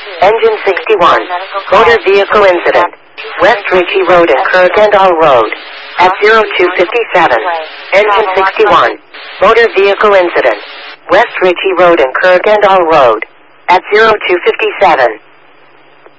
Engine 61. Motor vehicle incident. West Ritchie Road and Kurgandall Road. At 0257. Engine 61. Motor vehicle incident. West Ritchie Road and Kurgandall Road. At 0257.